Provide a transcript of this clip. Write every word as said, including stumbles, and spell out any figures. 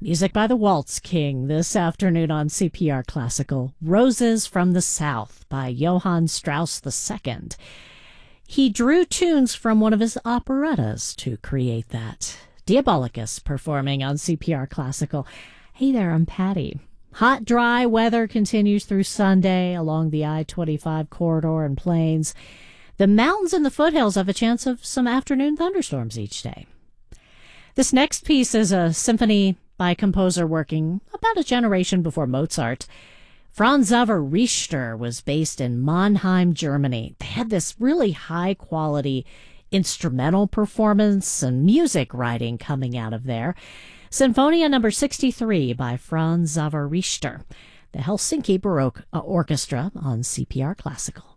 Music by the Waltz King this afternoon on C P R Classical. Roses from the South by Johann Strauss the Second. He drew tunes from one of his operettas to create that. Diabolicus performing on C P R Classical. Hey there, I'm Patty. Hot, dry weather continues through Sunday along the I twenty-five corridor and plains. The mountains and the foothills have a chance of some afternoon thunderstorms each day. This next piece is a symphony by a composer working about a generation before Mozart. Franz Xaver Richter was based in Mannheim, Germany. They had this really high-quality instrumental performance and music writing coming out of there. Sinfonia number sixty-three by Franz Xaver Richter. The Helsinki Baroque Orchestra on C P R Classical.